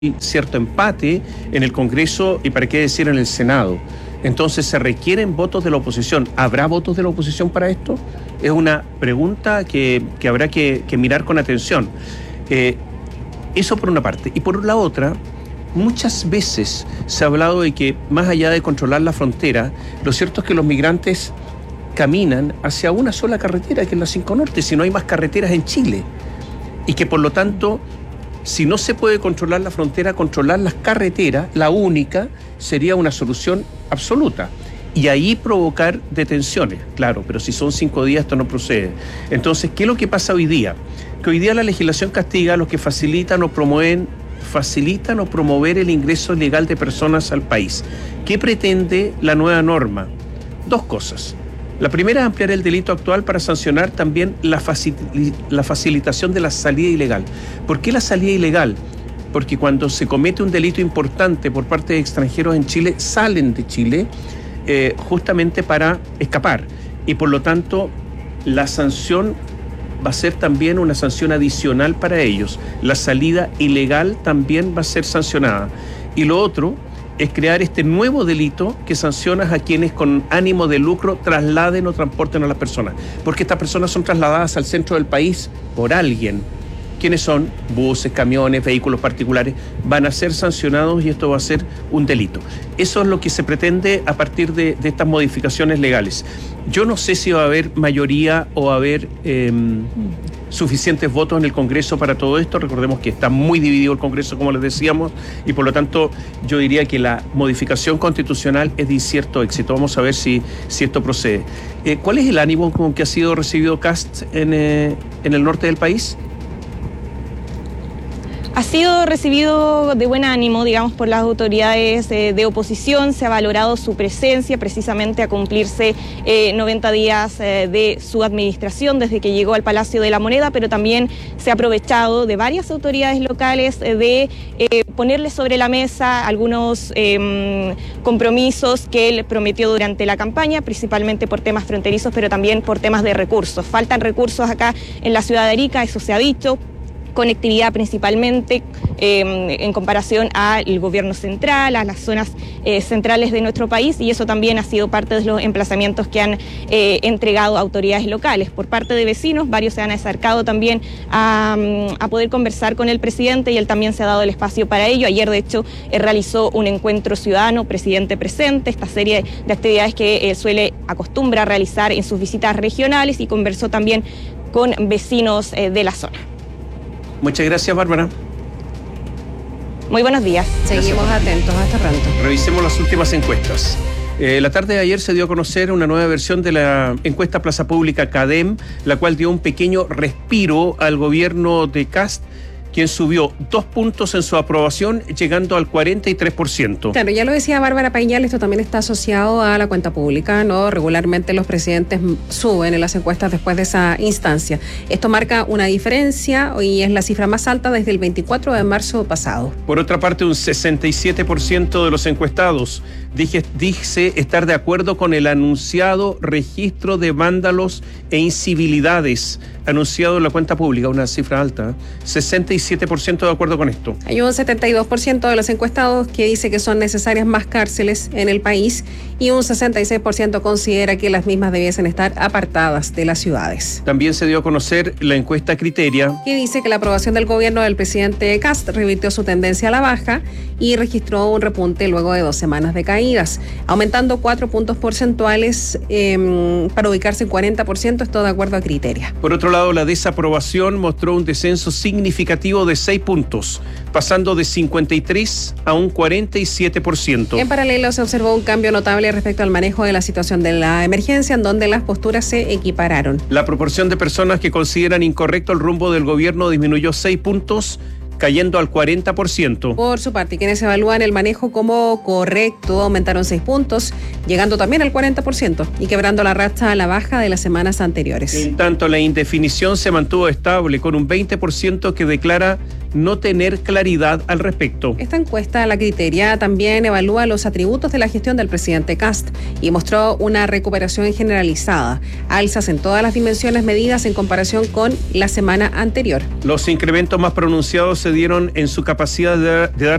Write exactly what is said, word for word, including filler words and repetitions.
cierto empate en el Congreso y para qué decir en el Senado. Entonces se requieren votos de la oposición. ¿Habrá votos de la oposición para esto? Es una pregunta que, que habrá que, que mirar con atención. Eh, eso por una parte. Y por la otra, muchas veces se ha hablado de que más allá de controlar la frontera, lo cierto es que los migrantes caminan hacia una sola carretera, que es la cinco Norte, si no hay más carreteras en Chile. Y que por lo tanto, si no se puede controlar la frontera, controlar las carreteras, la única, sería una solución absoluta. Y ahí provocar detenciones, claro, pero si son cinco días esto no procede. Entonces, ¿qué es lo que pasa hoy día? Que hoy día la legislación castiga a los que facilitan o promueven, facilitan o promover el ingreso legal de personas al país. ¿Qué pretende la nueva norma? Dos cosas. La primera es ampliar el delito actual para sancionar también la, facil- la facilitación de la salida ilegal. ¿Por qué la salida ilegal? Porque cuando se comete un delito importante por parte de extranjeros en Chile, salen de Chile eh, justamente para escapar. Y por lo tanto, la sanción va a ser también una sanción adicional para ellos. La salida ilegal también va a ser sancionada. Y lo otro es crear este nuevo delito que sanciona a quienes con ánimo de lucro trasladen o transporten a las personas. Porque estas personas son trasladadas al centro del país por alguien. ¿Quiénes son? Buses, camiones, vehículos particulares. Van a ser sancionados y esto va a ser un delito. Eso es lo que se pretende a partir de, de estas modificaciones legales. Yo no sé si va a haber mayoría o va a haber eh, suficientes votos en el Congreso para todo esto. Recordemos que está muy dividido el Congreso, como les decíamos, y por lo tanto yo diría que la modificación constitucional es de incierto éxito. Vamos a ver si, si esto procede. Eh, ¿Cuál es el ánimo con que ha sido recibido Kast en, eh, en el norte del país? Ha sido recibido de buen ánimo, digamos, por las autoridades eh, de oposición. Se ha valorado su presencia precisamente a cumplirse eh, noventa días eh, de su administración desde que llegó al Palacio de la Moneda, pero también se ha aprovechado de varias autoridades locales eh, de eh, ponerle sobre la mesa algunos eh, compromisos que él prometió durante la campaña, principalmente por temas fronterizos, pero también por temas de recursos. Faltan recursos acá en la ciudad de Arica, eso se ha dicho. Conectividad principalmente eh, en comparación al gobierno central, a las zonas eh, centrales de nuestro país, y eso también ha sido parte de los emplazamientos que han eh, entregado autoridades locales. Por parte de vecinos, varios se han acercado también a, a poder conversar con el presidente y él también se ha dado el espacio para ello. Ayer, de hecho, eh, realizó un encuentro ciudadano, presidente presente, esta serie de actividades que eh, suele acostumbra a realizar en sus visitas regionales, y conversó también con vecinos eh, de la zona. Muchas gracias, Bárbara. Muy buenos días. Seguimos atentos. Hasta pronto. Revisemos las últimas encuestas. Eh, la tarde de ayer se dio a conocer una nueva versión de la encuesta Plaza Pública CADEM, la cual dio un pequeño respiro al gobierno de Kast, quien subió dos puntos en su aprobación, llegando al cuarenta y tres por ciento. Claro, ya lo decía Bárbara Painal, esto también está asociado a la cuenta pública, ¿no? Regularmente los presidentes suben en las encuestas después de esa instancia. Esto marca una diferencia y es la cifra más alta desde el veinticuatro de marzo pasado. Por otra parte, un sesenta y siete por ciento de los encuestados dije, dice estar de acuerdo con el anunciado registro de vándalos e incivilidades anunciado en la cuenta pública, una cifra alta, sesenta y siete por ciento de acuerdo con esto. Hay un setenta y dos por ciento de los encuestados que dice que son necesarias más cárceles en el país y un sesenta y seis por ciento considera que las mismas debiesen estar apartadas de las ciudades. También se dio a conocer la encuesta Criteria, que dice que la aprobación del gobierno del presidente Kast revirtió su tendencia a la baja y registró un repunte luego de dos semanas de caídas, aumentando cuatro puntos porcentuales eh, para ubicarse en cuarenta por ciento, esto de acuerdo a Criteria. Por otro lado, la desaprobación mostró un descenso significativo de seis puntos, pasando de cincuenta y tres a un cuarenta y siete por ciento. En paralelo, se observó un cambio notable respecto al manejo de la situación de la emergencia, en donde las posturas se equipararon. La proporción de personas que consideran incorrecto el rumbo del gobierno disminuyó seis puntos, cayendo al cuarenta por ciento. Por su parte, quienes evalúan el manejo como correcto aumentaron seis puntos, llegando también al cuarenta por ciento y quebrando la racha a la baja de las semanas anteriores. En tanto, la indefinición se mantuvo estable, con un veinte por ciento que declara no tener claridad al respecto. Esta encuesta, La Criteria, también evalúa los atributos de la gestión del presidente Kast y mostró una recuperación generalizada, alzas en todas las dimensiones medidas en comparación con la semana anterior. Los incrementos más pronunciados se dieron en su capacidad de, de dar